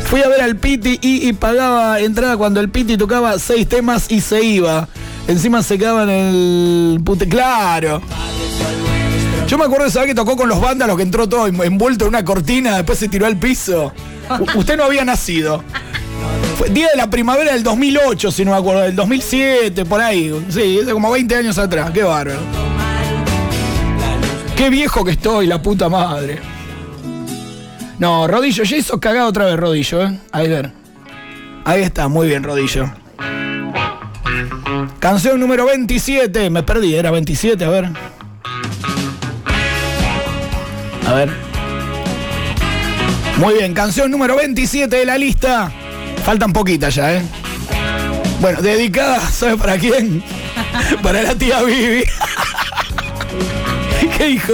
Fui a ver al Piti y pagaba entrada cuando el Piti tocaba 6 temas y se iba. Encima se quedaba en el pute. Claro. Yo me acuerdo de saber que tocó con los vándalos, que entró todo envuelto en una cortina, después se tiró al piso. Usted no había nacido. Fue día de la primavera del 2008, si no me acuerdo, del 2007, por ahí. Sí, hace como 20 años atrás. Qué bárbaro. Qué viejo que estoy, la puta madre. No, Rodillo, ya hizo cagado otra vez, Rodillo, ¿eh? A ver. Ahí está, muy bien, Rodillo. Canción número 27. Me perdí, era 27, a ver. A ver. Muy bien, canción número 27 de la lista. Faltan poquitas ya, ¿eh? Bueno, dedicada, ¿sabe para quién? Para la tía Vivi. ¿Qué hijo